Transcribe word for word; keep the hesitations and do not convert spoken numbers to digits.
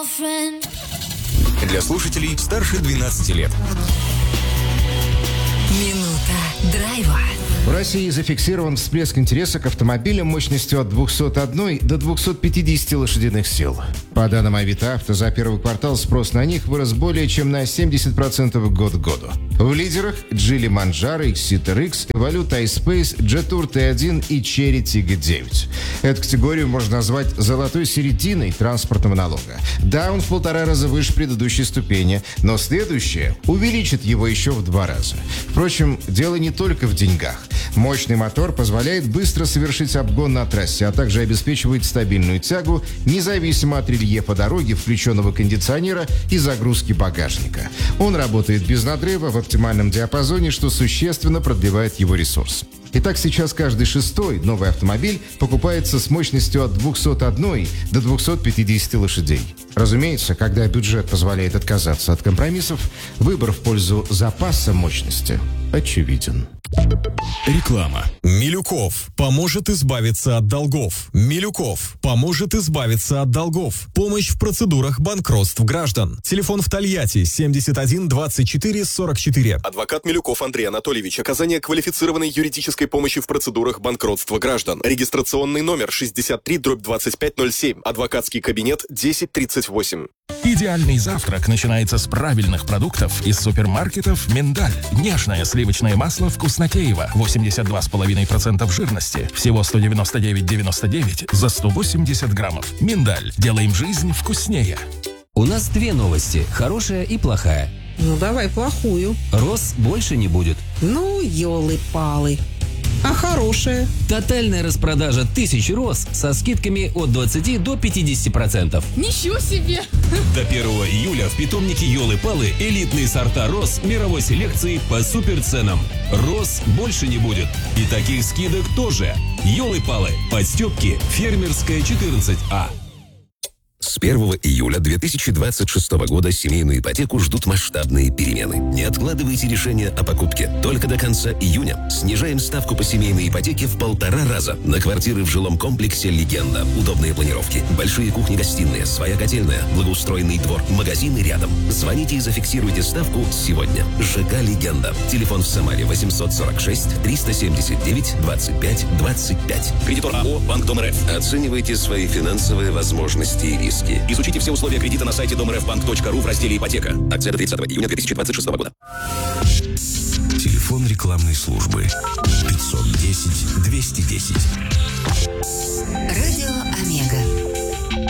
girlfriend. Для слушателей старше двенадцати лет. Минута драйва. В России зафиксирован всплеск интереса к автомобилям мощностью от двухсот одной до двухсот пятидесяти лошадиных сил. По данным Авито Авто, за первый квартал спрос на них вырос более чем на семьдесят процентов год к году. В лидерах Geely Manjaro, X-Seater X, Evolute iSpace, Jetour ти один и Chery Tiggo девять. Эту категорию можно назвать золотой серединой транспортного налога. Да, он в полтора раза выше предыдущей ступени, но следующее увеличит его еще в два раза. Впрочем, дело не только в деньгах. Мощный мотор позволяет быстро совершить обгон на трассе, а также обеспечивает стабильную тягу, независимо от рельефа дороги, включенного кондиционера и загрузки багажника. Он работает без надрыва в оптимальном диапазоне, что существенно продлевает его ресурс. Итак, сейчас каждый шестой новый автомобиль покупается с мощностью от двухсот одной до двухсот пятидесяти лошадей. Разумеется, когда бюджет позволяет отказаться от компромиссов, выбор в пользу запаса мощности очевиден. Реклама. Милюков поможет избавиться от долгов. Милюков поможет избавиться от долгов. Помощь в процедурах банкротств граждан. Телефон в Тольятти семьдесят один двадцать четыре сорок четыре. Адвокат Милюков Андрей Анатольевич. Оказание квалифицированной юридической помощи в процедурах банкротства граждан. Регистрационный номер шестьдесят три дробь двадцать пять ноль семь. Адвокатский кабинет десять тридцать восемь. Идеальный завтрак начинается с правильных продуктов из супермаркетов «Миндаль». Нежное сливочное масло «Вкуснотеево». восемьдесят два и пять десятых процента жирности. Всего сто девяносто девять девяносто девять за сто восемьдесят граммов. «Миндаль». Делаем жизнь вкуснее. У нас две новости. Хорошая и плохая. Ну, давай плохую. Роз больше не будет. Ну, елы-палы. А хорошая? Тотальная распродажа тысячи роз со скидками от двадцати до пятидесяти процентов. Ничего себе! До первого июля в питомнике Ёлы-Палы элитные сорта роз мировой селекции по суперценам. Роз больше не будет. И таких скидок тоже. Ёлы-Палы. Подстёпки. Фермерская четырнадцать А. С первого июля две тысячи двадцать шестого года семейную ипотеку ждут масштабные перемены. Не откладывайте решение о покупке. Только до конца июня снижаем ставку по семейной ипотеке в полтора раза на квартиры в жилом комплексе «Легенда». Удобные планировки, большие кухни-гостиные, своя котельная, благоустроенный двор, магазины рядом. Звоните и зафиксируйте ставку сегодня. ЖК «Легенда». Телефон в Самаре восемьсот сорок шесть триста семьдесят девять двадцать пять двадцать пять. Кредитор АО «Банк Дом РФ». Оценивайте свои финансовые возможности и риски. Изучите все условия кредита на сайте домрфбанк точка ру в разделе «Ипотека». Акция до тридцатого июня две тысячи двадцать шестого года. Телефон рекламной службы пятьсот десять двести десять. Радио Омега.